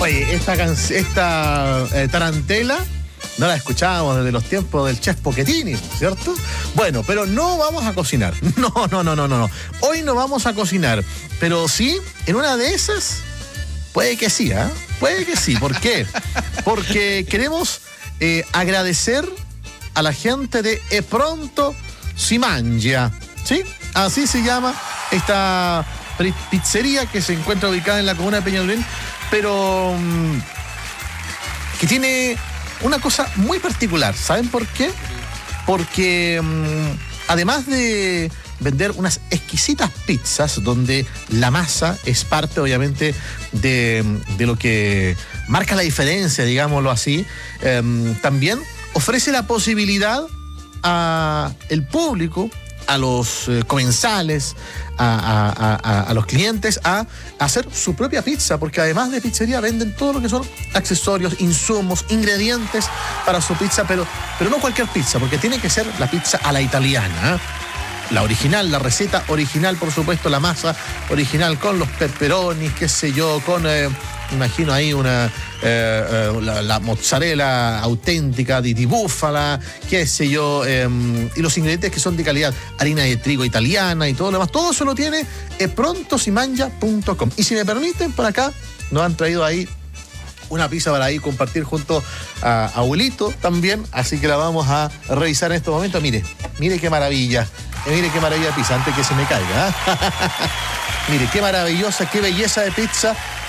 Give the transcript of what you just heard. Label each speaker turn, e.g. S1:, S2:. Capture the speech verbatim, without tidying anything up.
S1: Oye, esta, esta eh, tarantela no la escuchábamos desde los tiempos del chef Pochettini, ¿cierto? Bueno, pero no vamos a cocinar. No, no, no, no, no. Hoy no vamos a cocinar. Pero sí, en una de esas, puede que sí, ¿eh? Puede que sí. ¿Por qué? Porque queremos eh, agradecer a la gente de E Pronto Si Mangia, ¿sí? Así se llama esta pizzería que se encuentra ubicada en la comuna de Peñalolén, pero um, que tiene una cosa muy particular. ¿Saben por qué? Porque um, además de vender unas exquisitas pizzas donde la masa es parte, obviamente, de, de lo que marca la diferencia, digámoslo así, um, también ofrece la posibilidad a el público, a los eh, comensales, a, a, a, a los clientes, a hacer su propia pizza, porque además de pizzería venden todo lo que son accesorios, insumos, ingredientes para su pizza, pero, pero no cualquier pizza, porque tiene que ser la pizza a la italiana, ¿eh? La original, la receta original, por supuesto, la masa original con los pepperonis, qué sé yo, con... Eh, imagino ahí una eh, eh, la, la mozzarella auténtica di, di búfala, qué sé yo, eh, y los ingredientes que son de calidad, harina de trigo italiana y todo lo demás, todo eso lo tiene e pronto si mangia punto com. Y si me permiten, por acá nos han traído ahí una pizza para ahí compartir junto a abuelito también, así que la vamos a revisar en este momento. Mire, mire qué maravilla, mire qué maravilla de pizza, antes que se me caiga, ¿eh? Mire, qué maravillosa, qué belleza de pizza.